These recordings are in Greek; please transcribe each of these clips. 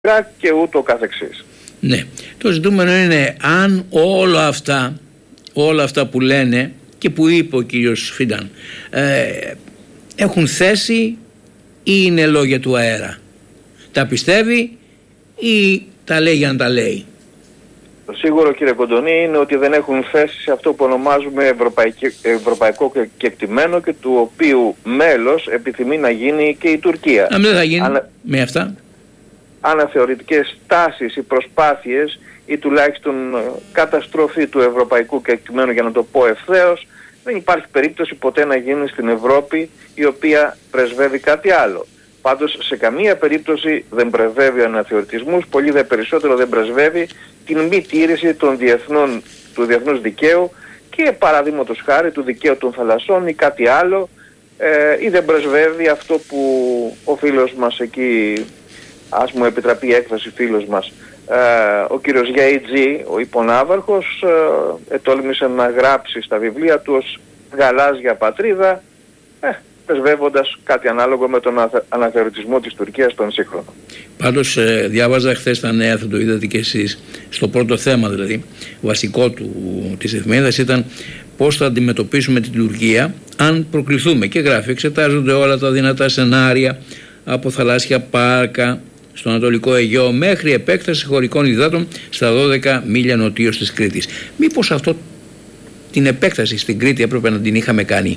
και ούτω καθεξής. Ναι. Το ζητούμενο είναι αν όλα αυτά που λένε και που είπε ο κύριος Φιντάν έχουν θέση ή είναι λόγια του αέρα. Τα πιστεύει ή τα λέει για να τα λέει? Το σίγουρο, κύριε Κοντονή, είναι ότι δεν έχουν θέση σε αυτό που ονομάζουμε ευρωπαϊκό κεκτημένο και του οποίου μέλος επιθυμεί να γίνει και η Τουρκία. Αν δεν θα γίνει με αυτά. Αναθεωρητικές τάσεις ή προσπάθειες ή τουλάχιστον καταστροφή του ευρωπαϊκού κεκτημένου, για να το πω ευθέως, δεν υπάρχει περίπτωση ποτέ να γίνει στην Ευρώπη η οποία πρεσβεύει κάτι άλλο. Πάντως σε καμία περίπτωση δεν πρεσβεύει αναθεωρητισμούς, πολύ δε περισσότερο δεν πρεσβεύει την μη τήρηση του διεθνούς δικαίου και παραδείγματος χάρη του δικαίου των θαλασσών ή κάτι άλλο, ή δεν πρεσβεύει αυτό που ο φίλος μας εκεί, ας μου επιτραπεί η έκφραση φίλος μας, ο κύριος Γιαΐτζη, ο υπονάβαρχος, ετόλμησε να γράψει στα βιβλία του ως γαλάζια πατρίδα, πρεσβεύοντας κάτι ανάλογο με τον αναθεωρητισμό της Τουρκίας στον σύγχρονο. Πάντως διάβαζα χθες τα νέα, θα το είδατε και εσείς, στο πρώτο θέμα δηλαδή, βασικό της εφημερίδας ήταν πώς θα αντιμετωπίσουμε την Τουρκία αν προκληθούμε, και γράφει εξετάζονται όλα τα δυνατά σενάρια από θαλάσσια πάρκα στο Ανατολικό Αιγαίο μέχρι επέκταση χωρικών υδάτων στα 12 μίλια νοτίως της Κρήτης. Μήπως αυτό την επέκταση στην Κρήτη έπρεπε να την είχαμε κάνει?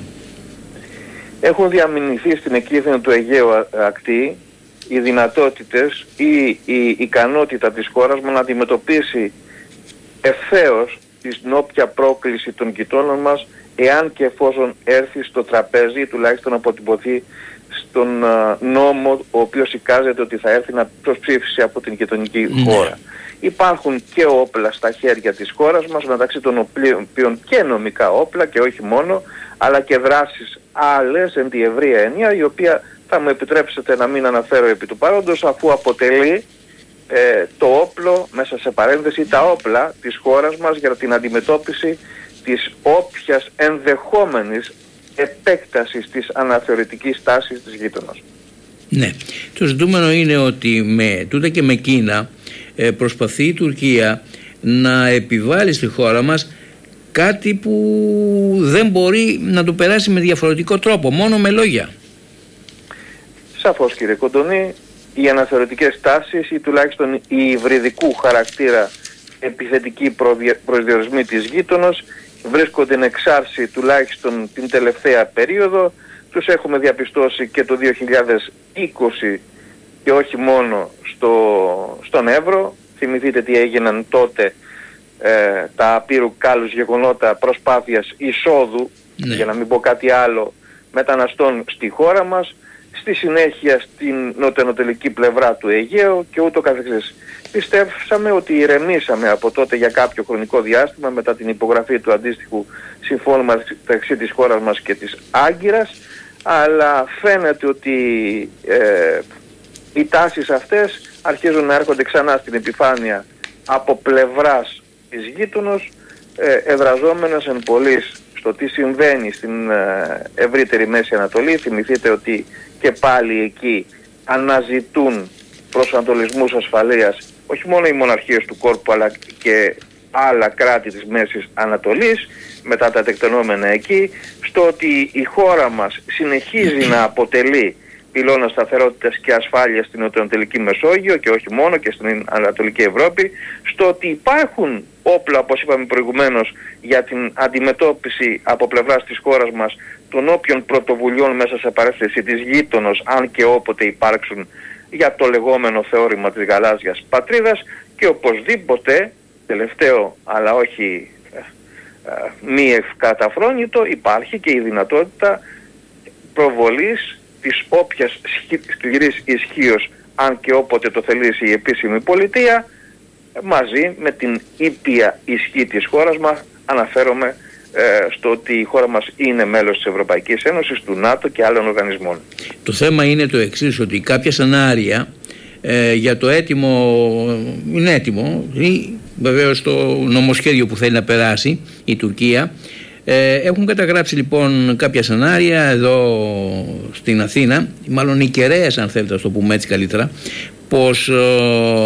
Έχουν διαμηνηθεί στην εκκίνδυνο του Αιγαίου ακτή οι δυνατότητες ή η ικανότητα της χώρας μας να αντιμετωπίσει ευθέως την όποια πρόκληση των γειτόνων μας, εάν και εφόσον έρθει στο τραπέζι ή τουλάχιστον αποτυπωθεί στον νόμο ο οποίος εικάζεται ότι θα έρθει να προσψήφισει από την γειτονική χώρα. Υπάρχουν και όπλα στα χέρια της χώρας μας, μεταξύ των οποίων και νομικά όπλα και όχι μόνο, αλλά και δράσεις άλλες εν τη ευρεία έννοια, η οποία θα μου επιτρέψετε να μην αναφέρω επί του παρόντος, αφού αποτελεί το όπλο, μέσα σε παρένθεση, τα όπλα της χώρας μας για την αντιμετώπιση της όποιας ενδεχόμενης επέκτασης της αναθεωρητικής τάσης της γείτονας. Ναι. Το ζητούμενο είναι ότι με τούτα και με Κίνα προσπαθεί η Τουρκία να επιβάλλει στη χώρα μας κάτι που δεν μπορεί να το περάσει με διαφορετικό τρόπο, μόνο με λόγια. Σαφώς, κύριε Κοντονή, οι αναθεωρητικές τάσεις ή τουλάχιστον οι υβριδικού χαρακτήρα επιθετικοί προσδιορισμοί της γείτονος βρίσκονται εν εξάρση τουλάχιστον την τελευταία περίοδο. Τους έχουμε διαπιστώσει και το 2020 και όχι μόνο στον Εύρο. Θυμηθείτε τι έγιναν τότε, τα απείρου κάλους γεγονότα προσπάθειας εισόδου, για να μην πω κάτι άλλο, μεταναστών στη χώρα μας, στη συνέχεια στην νοτιοανατολική πλευρά του Αιγαίου και ούτω καθεξής. Πιστεύσαμε ότι ηρεμήσαμε από τότε για κάποιο χρονικό διάστημα μετά την υπογραφή του αντίστοιχου συμφώνου μεταξύ της χώρας μας και της Άγκυρας, αλλά φαίνεται ότι οι τάσεις αυτές αρχίζουν να έρχονται ξανά στην επιφάνεια από πλευράς της γείτονος, εδραζόμενος εν πολλοίς στο τι συμβαίνει στην ευρύτερη Μέση Ανατολή. Θυμηθείτε ότι και πάλι εκεί αναζητούν προσανατολισμούς ασφαλείας όχι μόνο οι μοναρχίες του κόρπου αλλά και άλλα κράτη της Μέσης Ανατολής μετά τα τεκτενόμενα εκεί, στο ότι η χώρα μας συνεχίζει να αποτελεί πυλώνα σταθερότητας και ασφάλειας στην νοτιοανατολική Μεσόγειο και όχι μόνο, και στην Ανατολική Ευρώπη, στο ότι υπάρχουν όπλα, όπως είπαμε προηγουμένως, για την αντιμετώπιση από πλευράς της χώρας μας των όποιων πρωτοβουλειών μέσα σε παρέστηση της γείτονος, αν και όποτε υπάρξουν, για το λεγόμενο θεώρημα της γαλάζιας πατρίδας, και οπωσδήποτε, τελευταίο αλλά όχι μη ευκαταφρόνητο, υπάρχει και η δυνατότητα προβολής της όποιας σκληρής ισχύως, αν και όποτε το θελήσει η επίσημη πολιτεία, μαζί με την ήπια ισχύ της χώρας μας. Αναφέρομαι στο ότι η χώρα μας είναι μέλος της Ευρωπαϊκής Ένωσης, του ΝΑΤΟ και άλλων οργανισμών. Το θέμα είναι το εξής, ότι κάποια σενάρια για το έτοιμο, είναι έτοιμο, ή βεβαίως το νομοσχέδιο που θέλει να περάσει η Τουρκία, έχουν καταγράψει λοιπόν κάποια σενάρια εδώ στην Αθήνα, μάλλον οι κεραίες, αν θέλετε να το πούμε έτσι καλύτερα, πως